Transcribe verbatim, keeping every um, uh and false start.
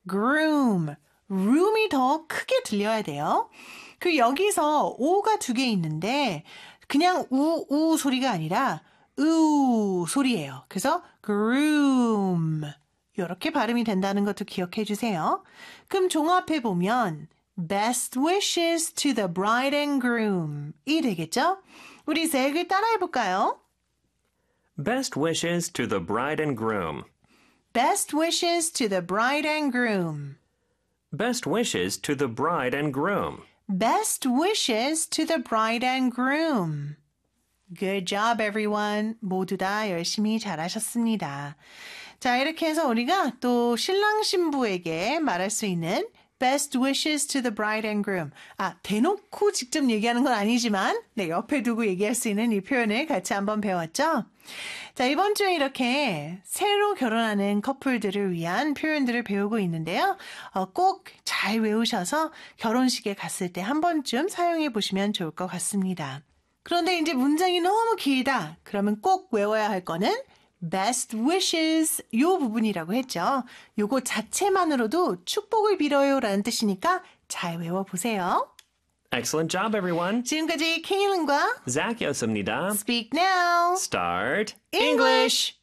groom. room이 더 크게 들려야 돼요. 그 여기서 오가 두 개 있는데 그냥 우, 우 소리가 아니라 으 소리예요. 그래서 groom. 이렇게 발음이 된다는 것도 기억해 주세요. 그럼 종합해 보면 best wishes to the bride and groom 이 되겠죠? 우리 색을 따라해 볼까요? Best wishes to the bride and groom. Best wishes to the bride and groom. Best wishes to the bride and groom. Best wishes to the bride and groom. Good job, everyone. 모두 다 열심히 잘하셨습니다. 자, 이렇게 해서 우리가 또 신랑 신부에게 말할 수 있는 Best wishes to the bride and groom. 아, 대놓고 직접 얘기하는 건 아니지만 네, 옆에 두고 얘기할 수 있는 이 표현을 같이 한번 배웠죠? 자, 이번 주에 이렇게 새로 결혼하는 커플들을 위한 표현들을 배우고 있는데요. 어, 꼭 잘 외우셔서 결혼식에 갔을 때 한 번쯤 사용해 보시면 좋을 것 같습니다. 그런데 이제 문장이 너무 길다. 그러면 꼭 외워야 할 거는 best wishes 요 부분이라고 했죠. 요거 자체만으로도 축복을 빌어요 라는 뜻이니까 잘 외워보세요. Excellent job, everyone. 지금까지 케일린과 Zach였습니다. Speak Now Start English.